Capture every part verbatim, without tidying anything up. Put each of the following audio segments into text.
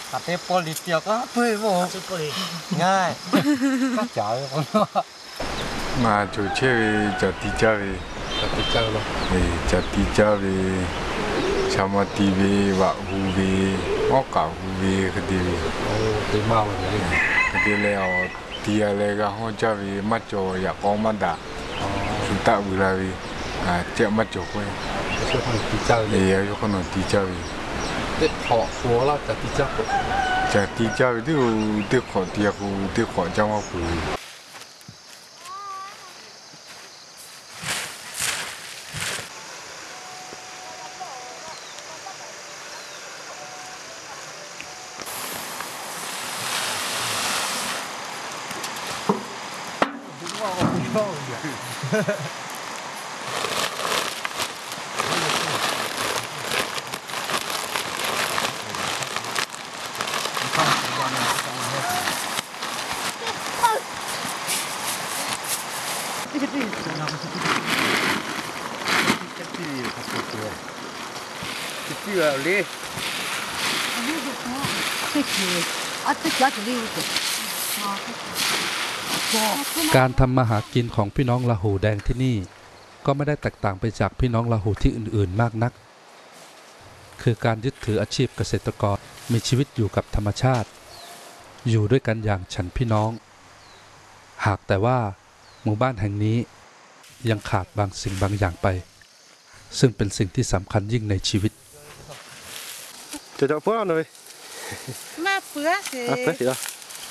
ขัดเตปลิเตียวก็เพื่อโว้ง่ายก็จ่ายคนว่ามาจูเชื่อจัดที่เจ้าเลยจัดที่เจ้าเนาะเออจัดที่เจ้าเลยชามาตีเววะฮูเวมอกาฮูเวคดีเวโอ้ตีมาวันนี้คดีแล้วตีอะไรก็ห้องเจ้าเวมัดจ่ออยากกองมันด่าสุดท้ายเวลาเวอ่าเจ้ามัดจ่อไว้ช่วยคนตีเจ้าเออช่วยคนตีเจ้าเวเด็กขอหัวเราจัดที่เจ้าจัดที่เจ้าเดี๋ยวเด็กขอเดียวกูเด็กขอเจ้ามาคุยการทำมาหากินของพี่น้องลาหูแดงที่นี่ก็ไม่ได้แตกต่างไปจากพี่น้องลาหูที่อื่นๆมากนักคือการยึดถืออาชีพเกษตรกรมีชีวิตอยู่กับธรรมชาติอยู่ด้วยกันอย่างฉันพี่น้องหากแต่ว่าหมู่บ้านแห่งนี้ยังขาดบางสิ่งบางอย่างไปซึ่งเป็นสิ่งที่สำคัญยิ่งในชีวิตจะจะพูดหน่อยมาเปื้อสิมาเปื้อสิเหรอ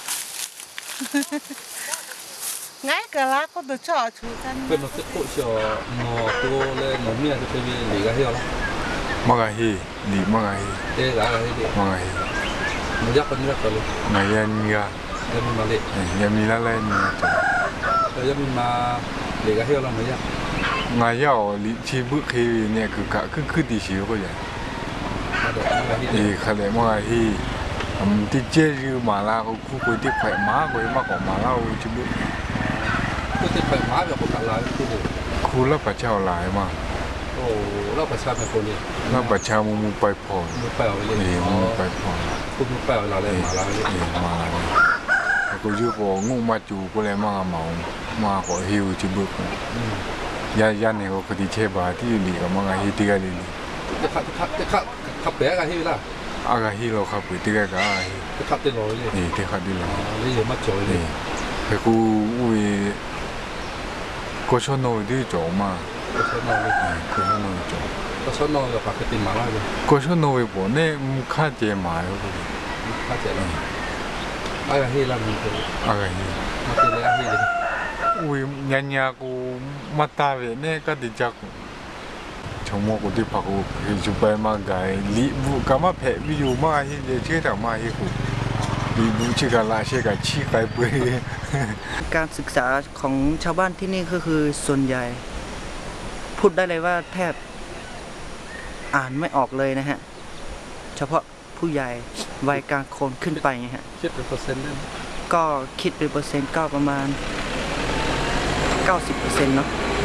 ไงก็รักก็ตัวชอบชูกันเป็นมันจะโคชอนอตัวเลยหนุ่มเนี่ยจะเป็นหลีกะเฮียแล้วมากะฮีหลีมากะฮีเอ๊ะอะไรดีมากะฮีมันยักษ์มันยักษ์เลยไงยันมีอะยันมีมาเลยยันมีละเลยมีแต่ยันมีมาหลีกะเฮียแล้วมันยักษ์ไงยาวลิชีบุคีเนี่ยคือกะคือคือดีชิวก็อย่างเออขเลยมากะฮีอืมที่เจริญมาลาเขาคู่คุยที่แขวม้าคุยมากกว่ามาลาชิบุก็ที่แขวม้าแบบคนอะไรคู่คู่ละประชาหลายมากโอ้เราประชาเป็นคนนี้เราประชามุมุไปพอมุไปเอาเลยเออมุไปพอคู่มุไปเอาเราเลยมาลาเลยเออมาลาเลยกูยืมพองูมาจูกูเลยมาเมามาขอฮิวชิบุยายันเนี่ยก็คดีเชบาที่หลีกับมังฮิติกาลีจะขับจะขับจะขับขับแบกกันที่ล่ะอากาฮิโร่ครับติกากาจะขับได้เลยนี่ที่ขับได้เลยนี่ยังมาจ่อยเลยแต่กูอุ้ยก็ชอบโน้ตที่จ่อมาก็ชอบโน้ตเลยก็ชอบโน้ตจ่อก็ชอบโน้ตกับปากติมาล่าเลยก็ชอบโน้ตบ่เนี่ยมุขเจมาเลยข้าเจเลยอากาฮิล่ะมึงอากาฮิมาตีเลยอากาฮิเลยอุ้ยยันยากูมาตาเวเนี่ยก็ติดจักชมกูที่พักกูจุไปมาไกลีบุกามาเพวิวมาฮิเดเชื่อมาฮิกูลีบุชิกาลาเชกาชีไกเปการศึกษาของชาวบ้านที่นี่ก็คือส่วนใหญ่พูดได้เลยว่าแทบอ่านไม่ออกเลยนะฮะเฉพาะผู้ใหญ่วัยกลางคนขึ้นไปไงฮะคิดเป็นเปอร์เซ็นต์ได้ก็คิดเป็นเปอร์เซ็นต์ก็ประมาณ เก้าสิบเปอร์เซ็นต์ เนาะ